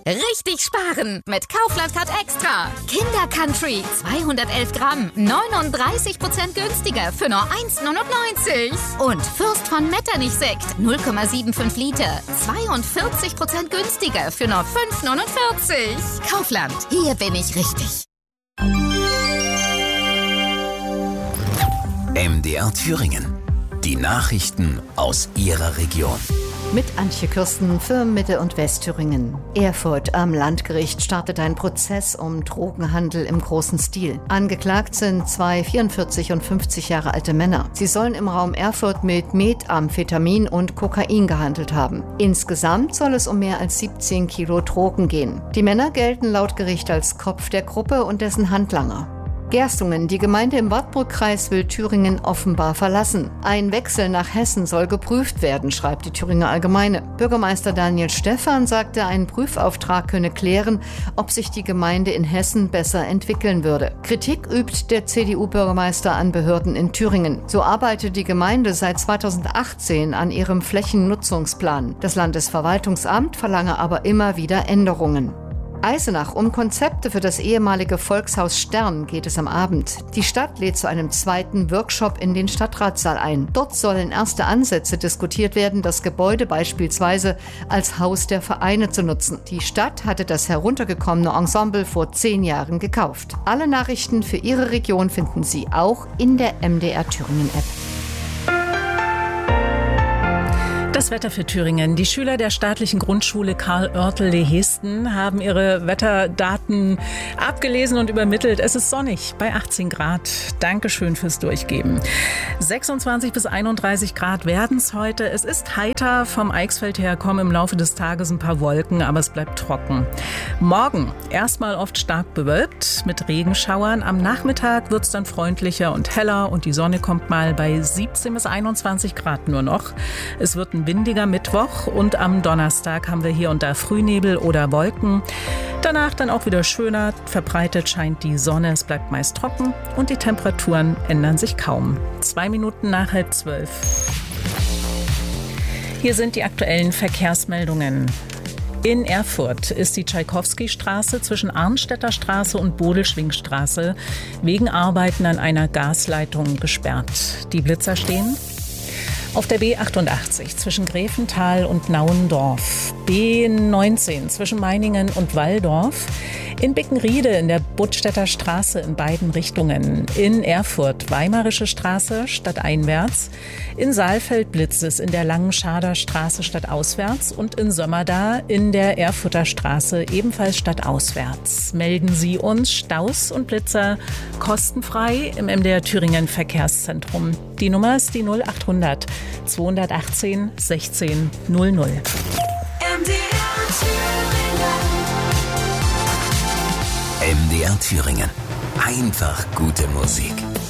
Richtig sparen mit Kaufland Card Extra. Kinder Country 211 Gramm, 39% günstiger für nur 1,99. Und Fürst von Metternich Sekt 0,75 Liter, 42% günstiger für nur 5,49. Kaufland, hier bin ich richtig. MDR Thüringen. Die Nachrichten aus Ihrer Region. Mit Antje Kürsten für Mitte- und Westthüringen. Erfurt am Landgericht startet ein Prozess um Drogenhandel im großen Stil. Angeklagt sind zwei 44 und 50 Jahre alte Männer. Sie sollen im Raum Erfurt mit Methamphetamin und Kokain gehandelt haben. Insgesamt soll es um mehr als 17 Kilo Drogen gehen. Die Männer gelten laut Gericht als Kopf der Gruppe und dessen Handlanger. Gerstungen, die Gemeinde im Wartburgkreis will Thüringen offenbar verlassen. Ein Wechsel nach Hessen soll geprüft werden, schreibt die Thüringer Allgemeine. Bürgermeister Daniel Stephan sagte, ein Prüfauftrag könne klären, ob sich die Gemeinde in Hessen besser entwickeln würde. Kritik übt der CDU-Bürgermeister an Behörden in Thüringen. So arbeitet die Gemeinde seit 2018 an ihrem Flächennutzungsplan. Das Landesverwaltungsamt verlange aber immer wieder Änderungen. Eisenach, um Konzepte für das ehemalige Volkshaus Stern geht es am Abend. Die Stadt lädt zu einem zweiten Workshop in den Stadtratssaal ein. Dort sollen erste Ansätze diskutiert werden, das Gebäude beispielsweise als Haus der Vereine zu nutzen. Die Stadt hatte das heruntergekommene Ensemble vor 10 Jahren gekauft. Alle Nachrichten für Ihre Region finden Sie auch in der MDR Thüringen App. Das Wetter für Thüringen. Die Schüler der staatlichen Grundschule Karl Oertel-Lehesten haben ihre Wetterdaten abgelesen und übermittelt. Es ist sonnig bei 18 Grad. Dankeschön fürs Durchgeben. 26 bis 31 Grad werden es heute. Es ist heiter. Vom Eichsfeld her kommen im Laufe des Tages ein paar Wolken, aber es bleibt trocken. Morgen erstmal oft stark bewölkt mit Regenschauern. Am Nachmittag wird es dann freundlicher und heller und die Sonne kommt mal bei 17 bis 21 Grad nur noch. Es wird ein windiger Mittwoch und am Donnerstag haben wir hier und da Frühnebel oder Wolken. Danach dann auch wieder schöner, verbreitet scheint die Sonne, es bleibt meist trocken und die Temperaturen ändern sich kaum. 2 Minuten nach 11:30. Hier sind die aktuellen Verkehrsmeldungen. In Erfurt ist die Tschaikowski-Straße zwischen Arnstädter Straße und Bodelschwingstraße wegen Arbeiten an einer Gasleitung gesperrt. Die Blitzer stehen. Auf der B88 zwischen Gräfenthal und Nauendorf, B19 zwischen Meiningen und Walldorf, in Bickenriede in der Buttstädter Straße in beiden Richtungen, in Erfurt Weimarische Straße stadteinwärts, in Saalfeld blitzt es in der Langen-Schader Straße stadtauswärts und in Sömmerda in der Erfurter Straße ebenfalls stadtauswärts. Melden Sie uns Staus und Blitzer kostenfrei im MDR Thüringen Verkehrszentrum. Die Nummer ist die 0800 218 16 00. MDR Thüringen. Einfach gute Musik.